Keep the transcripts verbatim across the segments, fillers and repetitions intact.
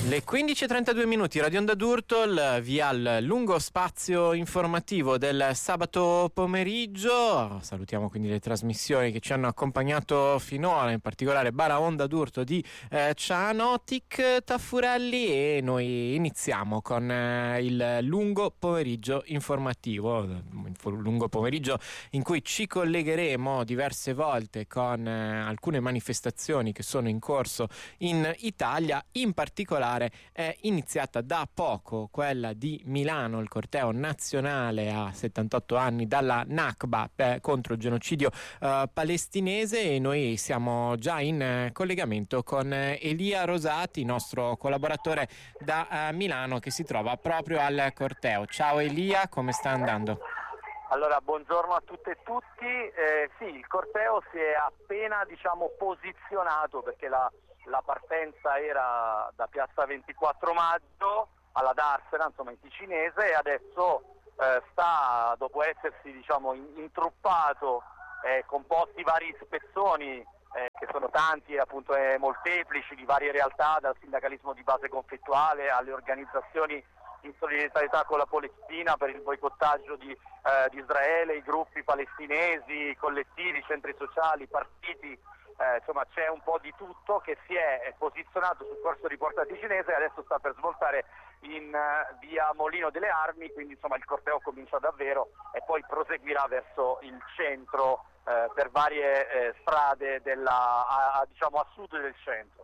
Le quindici e trentadue minuti, Radio Onda d'Urto, via al lungo spazio informativo del sabato pomeriggio. Salutiamo quindi le trasmissioni che ci hanno accompagnato finora, in particolare Bara Onda d'Urto di eh, Cianotic Taffurelli, e noi iniziamo con eh, il lungo pomeriggio informativo, un lungo pomeriggio in cui ci collegheremo diverse volte con eh, alcune manifestazioni che sono in corso in Italia. In particolare è iniziata da poco quella di Milano, il corteo nazionale a settantotto anni dalla Nakba per, contro il genocidio uh, palestinese, e noi siamo già in uh, collegamento con uh, Elia Rosati, nostro collaboratore da uh, Milano, che si trova proprio al corteo. Ciao Elia, come sta andando? Allora, buongiorno a tutte e tutti. Eh, sì, il corteo si è appena, diciamo, posizionato, perché la La partenza era da piazza ventiquattro maggio alla Darsena, insomma in ticinese, e adesso eh, sta, dopo essersi, diciamo, intruppato, eh, composti vari spezzoni, eh, che sono tanti, appunto eh, molteplici, di varie realtà, dal sindacalismo di base conflittuale alle organizzazioni in solidarietà con la Palestina per il boicottaggio di, eh, di Israele, i gruppi palestinesi, collettivi, centri sociali, partiti. Eh, insomma c'è un po' di tutto che si è posizionato sul corso di Porta Ticinese e adesso sta per svoltare in uh, via Molino delle Armi, quindi insomma il corteo comincia davvero e poi proseguirà verso il centro eh, per varie eh, strade della, a, a, diciamo a sud del centro.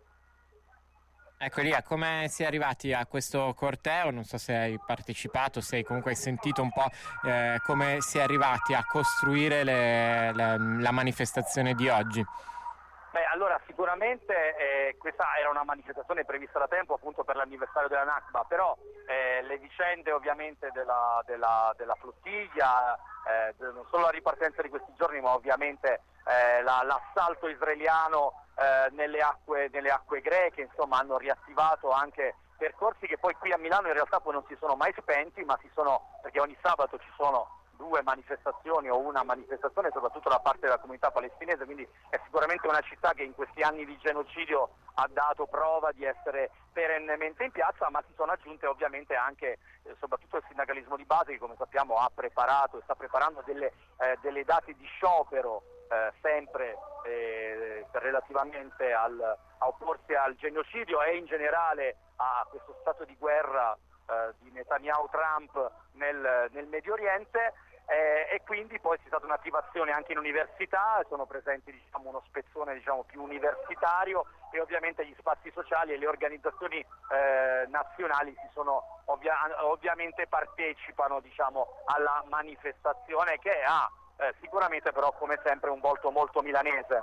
Ecco Elia, come si è arrivati a questo corteo? Non so se hai partecipato, se comunque hai sentito un po' eh, come si è arrivati a costruire le, le, la manifestazione di oggi. Beh, allora sicuramente eh, questa era una manifestazione prevista da tempo, appunto per l'anniversario della Nakba, però eh, le vicende ovviamente della, della, della flottiglia, eh, non solo la ripartenza di questi giorni, ma ovviamente eh, la, l'assalto israeliano eh, nelle acque, nelle acque greche, insomma hanno riattivato anche percorsi che poi qui a Milano in realtà poi non si sono mai spenti, ma si sono, perché ogni sabato ci sono due manifestazioni o una manifestazione, soprattutto da parte della comunità palestinese, quindi è sicuramente una città che in questi anni di genocidio ha dato prova di essere perennemente in piazza, ma si sono aggiunte ovviamente anche eh, soprattutto il sindacalismo di base, che come sappiamo ha preparato e sta preparando delle, eh, delle date di sciopero eh, sempre eh, relativamente al, a opporsi al genocidio e in generale a questo stato di guerra eh, di Netanyahu-Trump nel, nel Medio Oriente. Eh, e quindi poi c'è stata un'attivazione anche in università, sono presenti, diciamo, uno spezzone, diciamo, più universitario, e ovviamente gli spazi sociali e le organizzazioni eh, nazionali si sono ovvia- ovviamente partecipano, diciamo, alla manifestazione, che ha eh, sicuramente però come sempre un volto molto milanese.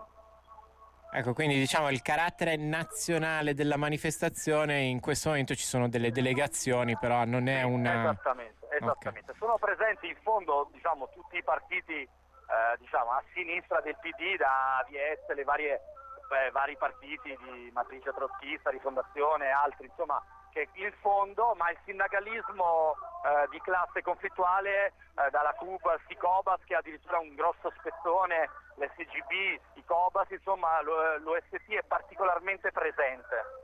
Ecco, quindi diciamo il carattere nazionale della manifestazione, in questo momento ci sono delle delegazioni, però non è una... Esattamente. Esattamente, okay. Sono presenti in fondo, diciamo, tutti i partiti eh, diciamo, a sinistra del P D, da V S, le varie eh, vari partiti di matrice trotschista, Rifondazione e altri, insomma, che in fondo, ma il sindacalismo eh, di classe conflittuale, eh, dalla C U B al SICOBAS, che ha addirittura un grosso spezzone, l'S G B, i COBAS, insomma l'O S T è particolarmente presente.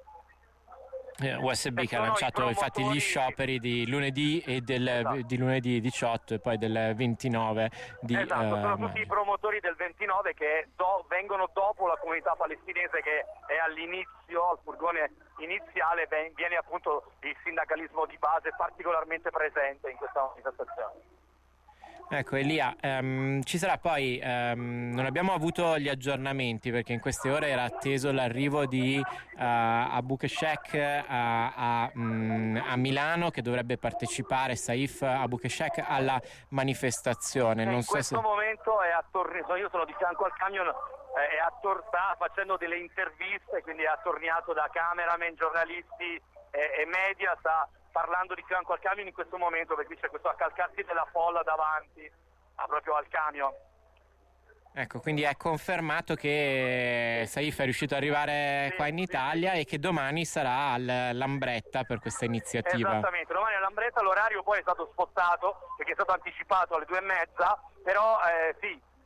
U S B che ha lanciato infatti gli scioperi di lunedì e del, esatto. di lunedì diciotto e poi del ventinove di esatto, eh, sono tutti i promotori del ventinove che do, vengono dopo la comunità palestinese, che è all'inizio, al furgone iniziale, ben, viene appunto il sindacalismo di base particolarmente presente in questa manifestazione. Ecco Elia, um, ci sarà poi, um, non abbiamo avuto gli aggiornamenti perché in queste ore era atteso l'arrivo di uh, Abu Keshek a, a, um, a Milano, che dovrebbe partecipare, Saif Abu Keshek, alla manifestazione. Non in so questo se... momento è attorniato, io sono di fianco al camion, eh, è attor- sta facendo delle interviste, quindi è attorniato da cameraman, giornalisti e, e media, sta parlando di fianco al camion in questo momento, perché c'è questo accalcarsi della folla davanti a, proprio al camion. Ecco, quindi è confermato che Saif è riuscito ad arrivare sì, qua in Italia, sì, sì. E che domani sarà all'Lambretta per questa iniziativa. Esattamente, domani all'Lambretta, l'orario poi è stato spostato perché è stato anticipato alle due e mezza, però eh, sì,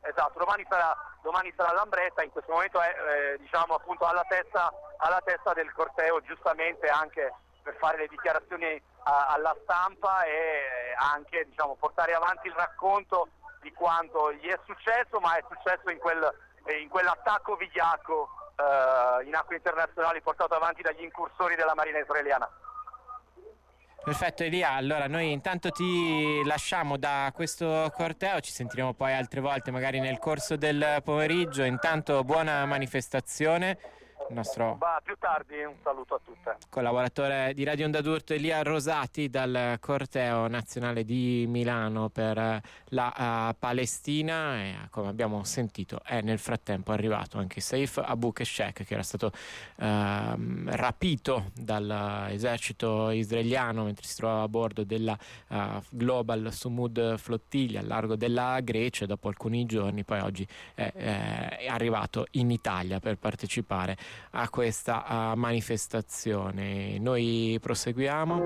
esatto, domani sarà, domani sarà Lambretta, in questo momento è eh, diciamo appunto alla testa, alla testa del corteo, giustamente anche per fare le dichiarazioni a, alla stampa e anche diciamo portare avanti il racconto di quanto gli è successo, ma è successo in, quel, in quell'attacco vigliacco eh, in acque internazionali portato avanti dagli incursori della Marina israeliana. Perfetto Elia, allora noi intanto ti lasciamo da questo corteo, ci sentiremo poi altre volte magari nel corso del pomeriggio, intanto buona manifestazione. Il nostro Va, più tardi un saluto a tutte. Collaboratore di Radio Onda d'Urto Elia Rosati dal corteo nazionale di Milano per la uh, Palestina e come abbiamo sentito è nel frattempo arrivato anche Saif Abu Keshek, che era stato uh, rapito dall'esercito israeliano mentre si trovava a bordo della uh, Global Sumud Flottiglia al largo della Grecia, e dopo alcuni giorni poi oggi è, è arrivato in Italia per partecipare a questa uh, manifestazione. Noi proseguiamo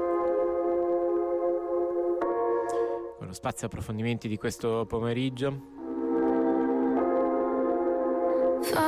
con lo spazio approfondimenti di questo pomeriggio.